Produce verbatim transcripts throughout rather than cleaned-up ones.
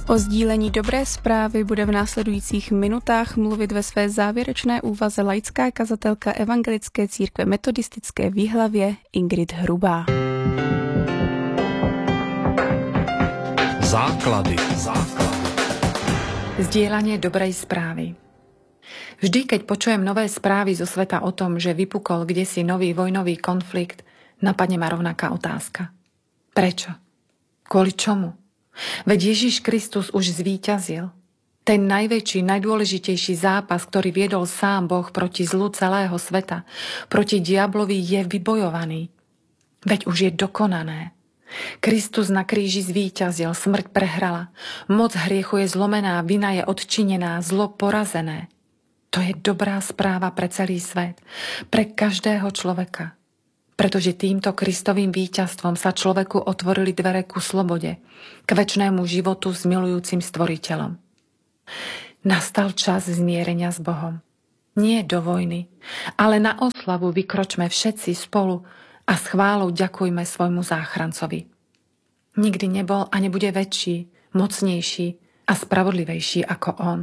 O sdílení dobré zprávy bude v následujících minutách mluvit ve své závěrečné úvaze laická kazatelka Evangelické církve metodistické v Jihlavě Ingrid Hrubá. Základy. Základy. Zdieľanie dobrej správy. Vždy, keď počujem nové správy zo sveta o tom, že vypukol kdesi nový vojnový konflikt, napadne ma rovnaká otázka. Prečo? Kvôli čomu? Veď Ježiš Kristus už zvíťazil. Ten najväčší, najdôležitejší zápas, ktorý viedol sám Boh proti zlu celého sveta, proti diablovi, je vybojovaný. Veď už je dokonané. Kristus na kríži zvíťazil, smrť prehrala, moc hriechu je zlomená, vina je odčinená, zlo porazené. To je dobrá správa pre celý svet, pre každého človeka. Pretože týmto Kristovým víťazstvom sa človeku otvorili dvere ku slobode, k večnému životu s milujúcim stvoriteľom. Nastal čas zmierenia s Bohom. Nie do vojny, ale na oslavu vykročme všetci spolu a s chválou ďakujme svojmu záchrancovi. Nikdy nebol a nebude väčší, mocnejší a spravodlivejší ako on.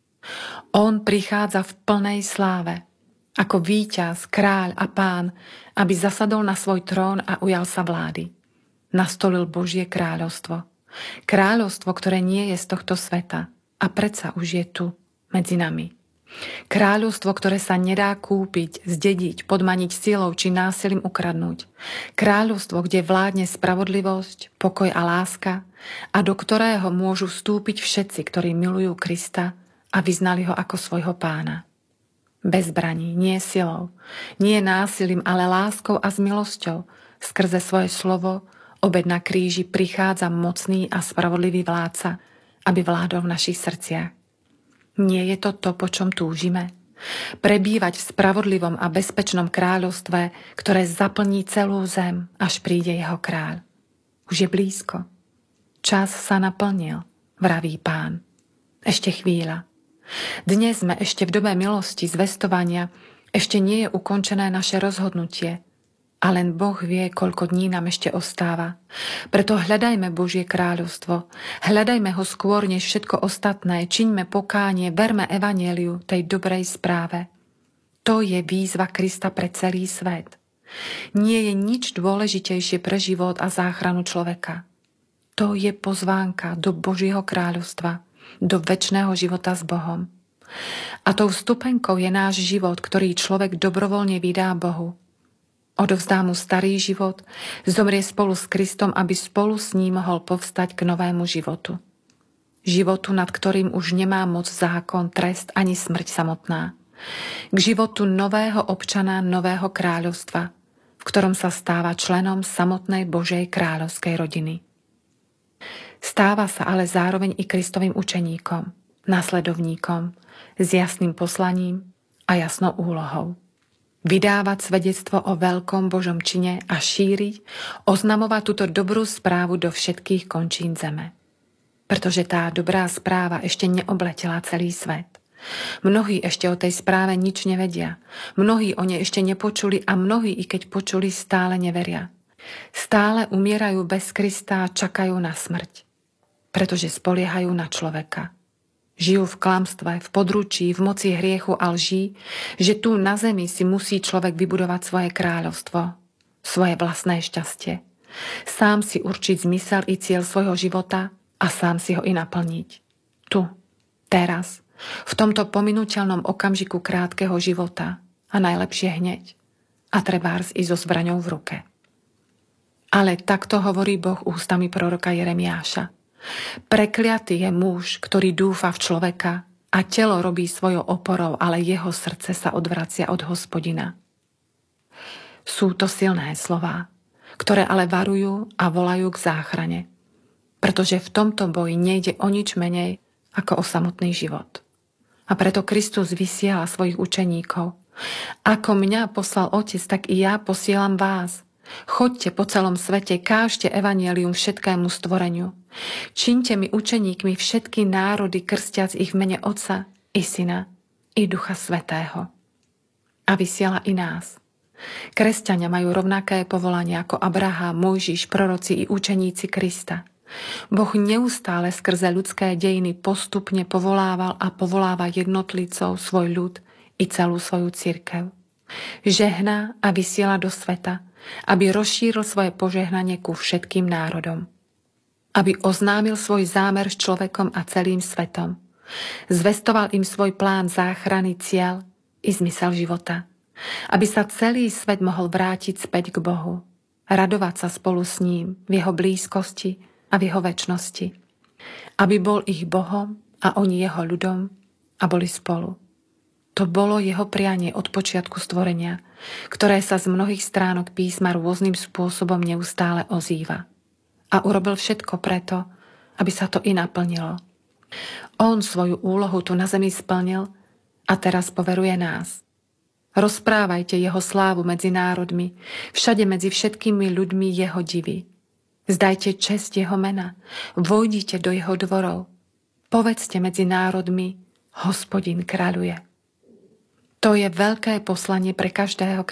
On prichádza v plnej sláve, ako víťaz, kráľ a pán, aby zasadol na svoj trón a ujal sa vlády. Nastolil Božie kráľovstvo. Kráľovstvo, ktoré nie je z tohto sveta a predsa už je tu, medzi nami. Kráľovstvo, ktoré sa nedá kúpiť, zdediť, podmaniť silou či násilím ukradnúť. Kráľovstvo, kde vládne spravodlivosť, pokoj a láska a do ktorého môžu vstúpiť všetci, ktorí milujú Krista a vyznali ho ako svojho pána. Bez zbraní, nie silou, nie násilím, ale láskou a s milosťou, skrze svoje slovo, obed na kríži prichádza mocný a spravodlivý vládca, aby vládol v našich srdciach. Nie je to to, po čom túžime? Prebývať v spravodlivom a bezpečnom kráľovstve, ktoré zaplní celú zem, až príde jeho kráľ. Už je blízko. Čas sa naplnil, vraví Pán. Ešte chvíľa. Dnes sme ešte v dobe milosti, zvestovania, ešte nie je ukončené naše rozhodnutie. A len Boh vie, koľko dní nám ešte ostáva. Preto hľadajme Božie kráľovstvo. Hľadajme ho skôr než všetko ostatné. Čiňme pokánie, verme evanjeliu, tej dobrej správe. To je výzva Krista pre celý svet. Nie je nič dôležitejšie pre život a záchranu človeka. To je pozvánka do Božieho kráľovstva, do večného života s Bohom. A tou vstupenkou je náš život, ktorý človek dobrovoľne vydá Bohu. Odovzdá mu starý život, zomrie spolu s Kristom, aby spolu s ním mohol povstať k novému životu. Životu, nad ktorým už nemá moc zákon, trest ani smrť samotná. K životu nového občana, nového kráľovstva, v ktorom sa stáva členom samotnej Božej kráľovskej rodiny. Stáva sa ale zároveň i Kristovým učeníkom, nasledovníkom, s jasným poslaním a jasnou úlohou. Vydávať svedectvo o veľkom Božom čine a šíriť, oznamovať túto dobrú správu do všetkých končín zeme. Pretože tá dobrá správa ešte neobletela celý svet. Mnohí ešte o tej správe nič nevedia. Mnohí o nej ešte nepočuli a mnohí, i keď počuli, stále neveria. Stále umierajú bez Krista a čakajú na smrť. Pretože spoliehajú na človeka. Žijú v klamstve, v područí, v moci hriechu a lží, že tu na zemi si musí človek vybudovať svoje kráľovstvo, svoje vlastné šťastie. Sám si určiť zmysel i cieľ svojho života a sám si ho i naplniť. Tu, teraz, v tomto pominuteľnom okamžiku krátkeho života a najlepšie hneď a trebárs i so zbraňou v ruke. Ale takto hovorí Boh ústami proroka Jeremiáša. Prekliatý je muž, ktorý dúfa v človeka a telo robí svojou oporou, ale jeho srdce sa odvracia od Hospodina. Sú to silné slová, ktoré ale varujú a volajú k záchrane, pretože v tomto boji nejde o nič menej ako o samotný život. A preto Kristus vysiela svojich učeníkov. Ako mňa poslal Otec, tak i ja posielam vás. Choďte po celom svete, kážte evanjelium všetkému stvoreniu. Čiňte mi učeníkmi všetky národy, krstiac ich v mene Otca i Syna i Ducha Svätého. A vysiela i nás. Kresťania majú rovnaké povolanie ako Abraham, Mojžiš, proroci i učeníci Krista. Boh neustále skrze ľudské dejiny postupne povolával a povoláva jednotlivcov, svoj ľud i celú svoju cirkev. Žehná a vysiela do sveta, aby rozšíril svoje požehnanie ku všetkým národom. Aby oznámil svoj zámer s človekom a celým svetom. Zvestoval im svoj plán záchrany, cieľ i zmysel života. Aby sa celý svet mohol vrátiť späť k Bohu. Radovať sa spolu s ním v jeho blízkosti a v jeho večnosti. Aby bol ich Bohom a oni jeho ľudom a boli spolu. To bolo jeho prianie od počiatku stvorenia, ktoré sa z mnohých stránok písma rôznym spôsobom neustále ozýva. A urobil všetko preto, aby sa to i naplnilo. On svoju úlohu tu na zemi splnil a teraz poveruje nás. Rozprávajte jeho slávu medzi národmi, všade medzi všetkými ľuďmi jeho divy. Zdajte česť jeho mena, vojdite do jeho dvorov, povedzte medzi národmi, Hospodin kráľuje. To je veľké poslanie pre každého